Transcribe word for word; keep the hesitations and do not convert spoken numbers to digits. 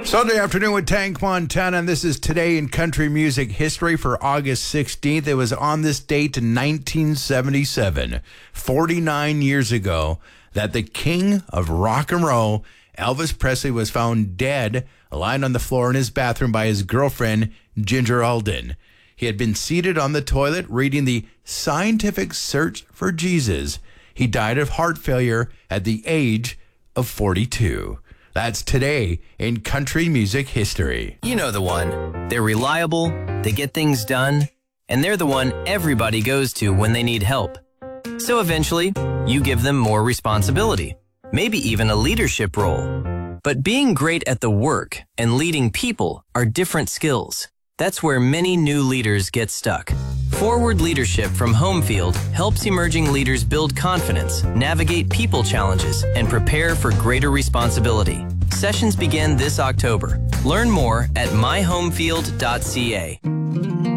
Sunday afternoon with Tank Montana, and this is Today in Country Music History for August sixteenth. It was on this date in nineteen seventy-seven, forty-nine years ago, that the king of rock and roll, Elvis Presley, was found dead, lying on the floor in his bathroom by his girlfriend, Ginger Alden. He had been seated on the toilet reading the Scientific Search for Jesus. He died of heart failure at the age of forty-two. That's Today in Country Music History. You know the one. They're reliable, they get things done, and they're the one everybody goes to when they need help. So eventually, you give them more responsibility, maybe even a leadership role. But being great at the work and leading people are different skills. That's where many new leaders get stuck. Forward Leadership from Homefield helps emerging leaders build confidence, navigate people challenges, and prepare for greater responsibility. Sessions begin this October. Learn more at my homefield dot c a.